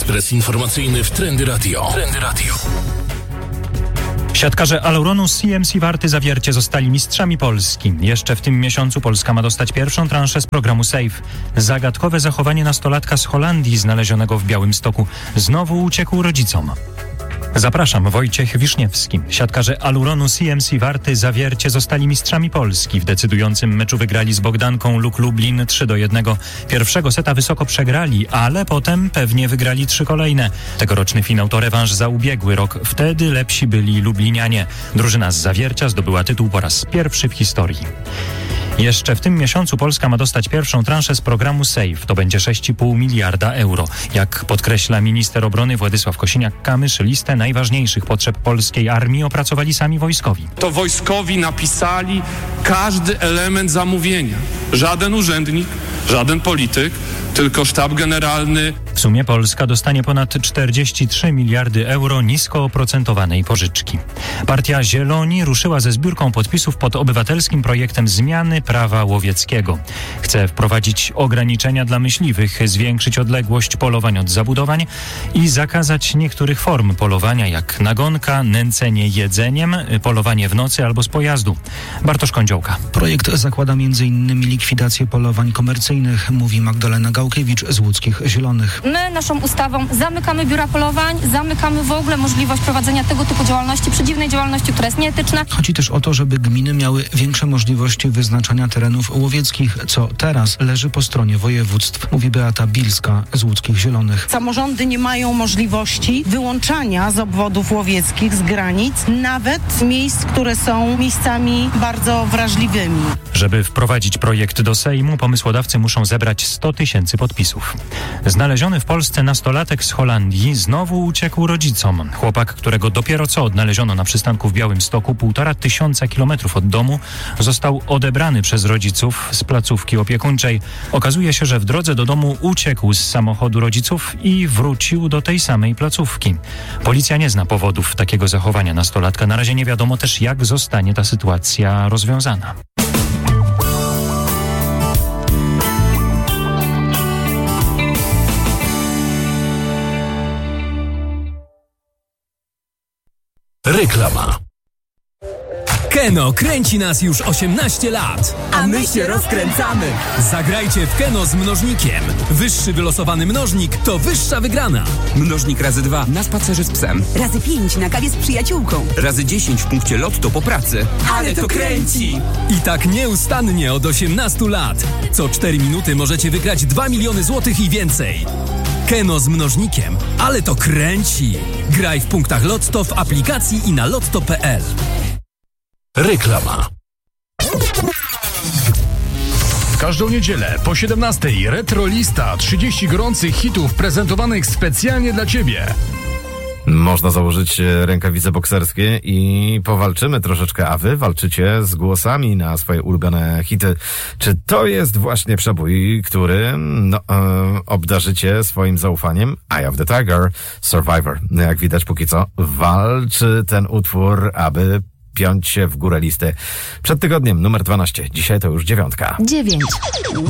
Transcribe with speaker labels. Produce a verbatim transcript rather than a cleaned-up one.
Speaker 1: Ekspres informacyjny w Trendy Radio. Trendy Radio.
Speaker 2: Siatkarze Aluronu C M C Warty Zawiercie zostali mistrzami Polski. Jeszcze w tym miesiącu Polska ma dostać pierwszą transzę z programu SAFE. Zagadkowe zachowanie nastolatka z Holandii znalezionego w Białymstoku znowu uciekł rodzicom. Zapraszam, Wojciech Wiszniewski. Siatkarze Aluronu C M C Warty Zawiercie zostali mistrzami Polski. W decydującym meczu wygrali z Bogdanką Luk Lublin trzy do jednego. Pierwszego seta wysoko przegrali, ale potem pewnie wygrali trzy kolejne. Tegoroczny finał to rewanż za ubiegły rok. Wtedy lepsi byli lublinianie. Drużyna z Zawiercia zdobyła tytuł po raz pierwszy w historii. Jeszcze w tym miesiącu Polska ma dostać pierwszą transzę z programu SAFE. To będzie sześć i pół miliarda euro. Jak podkreśla minister obrony Władysław Kosiniak-Kamysz, listę najważniejszych potrzeb polskiej armii opracowali sami wojskowi.
Speaker 3: To wojskowi napisali każdy element zamówienia. Żaden urzędnik, żaden polityk, tylko sztab generalny.
Speaker 2: W sumie Polska dostanie ponad czterdzieści trzy miliardy euro nisko oprocentowanej pożyczki. Partia Zieloni ruszyła ze zbiórką podpisów pod obywatelskim projektem zmiany prawa łowieckiego. Chce wprowadzić ograniczenia dla myśliwych, zwiększyć odległość polowań od zabudowań i zakazać niektórych form polowania, jak nagonka, nęcenie jedzeniem, polowanie w nocy albo z pojazdu. Bartosz Kądziołka.
Speaker 4: Projekt zakłada między innymi likwidację polowań komercyjnych, mówi Magdalena Gałkiewicz z Łódzkich Zielonych.
Speaker 5: My naszą ustawą zamykamy biura polowań, zamykamy w ogóle możliwość prowadzenia tego typu działalności, przedziwnej działalności, która jest nieetyczna.
Speaker 4: Chodzi też o to, żeby gminy miały większe możliwości wyznaczania terenów łowieckich, co teraz leży po stronie województw, mówi Beata Bilska z Łódzkich Zielonych.
Speaker 6: Samorządy nie mają możliwości wyłączania z obwodów łowieckich, z granic, nawet miejsc, które są miejscami bardzo wrażliwymi.
Speaker 2: Żeby wprowadzić projekt do Sejmu, pomysłodawcy muszą zebrać sto tysięcy podpisów. Znaleziony w Polsce nastolatek z Holandii znowu uciekł rodzicom. Chłopak, którego dopiero co odnaleziono na przystanku w Białymstoku, półtora tysiąca kilometrów od domu, został odebrany przez rodziców z placówki opiekuńczej. Okazuje się, że w drodze do domu uciekł z samochodu rodziców i wrócił do tej samej placówki. Policja nie zna powodów takiego zachowania nastolatka. Na razie nie wiadomo też, jak zostanie ta sytuacja rozwiązana.
Speaker 1: Reklama.
Speaker 7: Keno kręci nas już osiemnaście lat.
Speaker 8: A my się rozkręcamy.
Speaker 7: Zagrajcie w Keno z mnożnikiem. Wyższy wylosowany mnożnik to wyższa wygrana.
Speaker 9: Mnożnik razy dwa na spacerze z psem.
Speaker 8: Razy pięć na kawie z przyjaciółką.
Speaker 9: Razy dziesięć w punkcie lotto po pracy.
Speaker 8: Ale to kręci!
Speaker 7: I tak nieustannie od osiemnastu lat. Co cztery minuty możecie wygrać dwa miliony złotych i więcej. Keno z mnożnikiem. Ale to kręci! Graj w punktach Lotto, w aplikacji i na lotto kropka p l.
Speaker 1: Reklama.
Speaker 10: W każdą niedzielę po siedemnastej Retrolista, trzydzieści gorących hitów prezentowanych specjalnie dla Ciebie.
Speaker 11: Można założyć rękawice bokserskie i powalczymy troszeczkę, a wy walczycie z głosami na swoje ulubione hity. Czy to jest właśnie przebój, który no, e, obdarzycie swoim zaufaniem? Eye of the Tiger, Survivor. Jak widać póki co walczy ten utwór, aby piąć się w górę listy. Przed tygodniem numer dwanaście. Dzisiaj to już dziewiątka.
Speaker 8: Dziewięć.